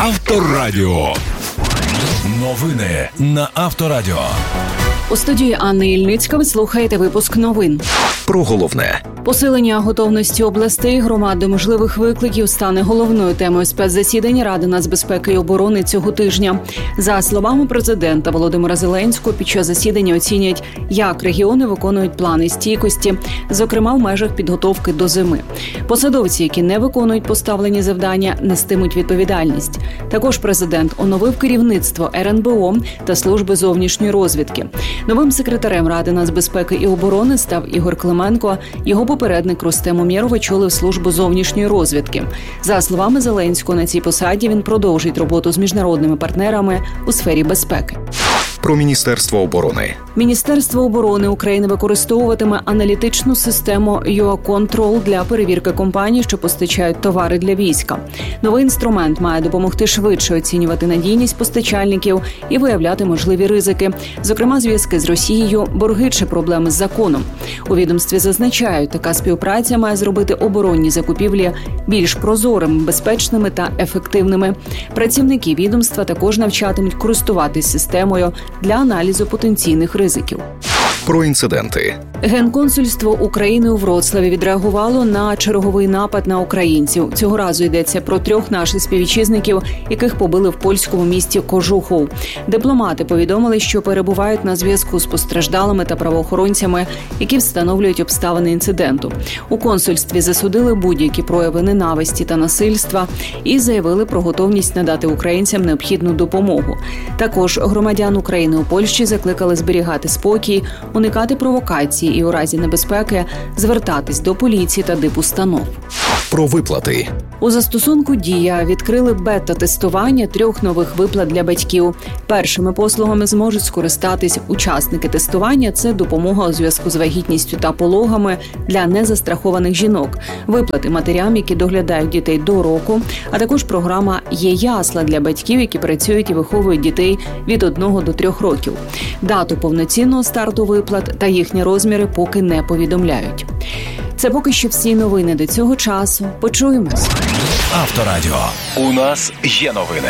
Авторадіо. Новини на Авторадіо. У студії Анна Ільницька ви слухаєте випуск новин. Про головне. Посилення готовності областей, громад до можливих викликів стане головною темою спецзасідання Ради нацбезпеки і оборони цього тижня. За словами президента Володимира Зеленського, під час засідання оцінять, як регіони виконують плани стійкості, зокрема в межах підготовки до зими. Посадовці, які не виконують поставлені завдання, нестимуть відповідальність. Також президент оновив керівництво РНБО та Служби зовнішньої розвідки. Новим секретарем Ради нацбезпеки і оборони став Ігор Клименко. Його попередник Рустем Умєров очолив Службу зовнішньої розвідки. За словами Зеленського, на цій посаді він продовжить роботу з міжнародними партнерами у сфері безпеки. Про Міністерство оборони. Міністерство оборони України використовуватиме аналітичну систему ЮАКонтрол для перевірки компаній, що постачають товари для війська. Новий інструмент має допомогти швидше оцінювати надійність постачальників і виявляти можливі ризики, зокрема зв'язки з Росією, борги чи проблеми з законом. У відомстві зазначають, така співпраця має зробити оборонні закупівлі більш прозорими, безпечними та ефективними. Працівники відомства також навчатимуть користуватись системою для аналізу потенційних ризиків. Про інциденти. Генконсульство України у Вроцлаві відреагувало на черговий напад на українців. Цього разу йдеться про 3 наших співвітчизників, яких побили в польському місті Кожухов. Дипломати повідомили, що перебувають на зв'язку з постраждалими та правоохоронцями, які встановлюють обставини інциденту. У консульстві засудили будь-які прояви ненависті та насильства і заявили про готовність надати українцям необхідну допомогу. Також громадян України у Польщі закликали зберігати спокій, уникати провокації і у разі небезпеки звертатись до поліції та дипустанов. Про виплати. У застосунку «Дія» відкрили бета-тестування 3 нових виплат для батьків. Першими послугами зможуть скористатись учасники тестування – це допомога у зв'язку з вагітністю та пологами для незастрахованих жінок, виплати матерям, які доглядають дітей до року, а також програма «Є-ясла» для батьків, які працюють і виховують дітей від 1 до 3 років. Дату повноцінного старту виплат та їхні розміри поки не повідомляють. Це поки що всі новини до цього часу. Почуємось. Авторадіо. У нас є новини.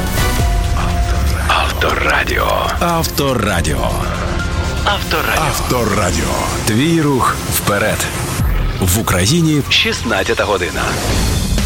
Авторадіо. Авторадіо. Авторадіо. Авторадіо. Твій рух вперед. В Україні 16 година.